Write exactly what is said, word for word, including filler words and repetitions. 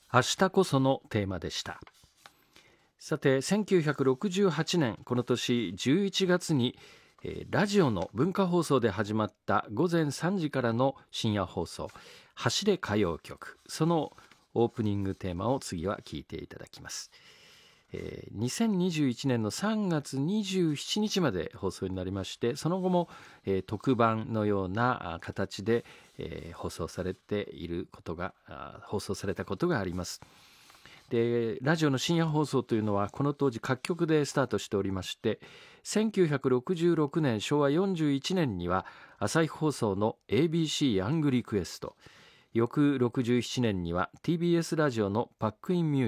明日こそのテーマでした。さて、せんきゅうひゃくろくじゅうはちねん、この年じゅういちがつに、えーラジオの文化放送で始まったごぜんさんじからの深夜放送、走れ歌謡曲、そのオープニングテーマを次は聞いていただきます。えーにせんにじゅういちねんのさんがつにじゅうしちにちまで放送になりまして、その後も、えー特番のようなあ形で、えー放送されていることがあ放送されたことがあります。でラジオの深夜放送というのはこの当時各局でスタートしておりまして、せんきゅうひゃくろくじゅうろくねんしょうわよんじゅういちねんには朝日放送の エービーシー ヤングリクエスト、翌ろくじゅうななねんには ティービーエス ラジオのパックインミュージック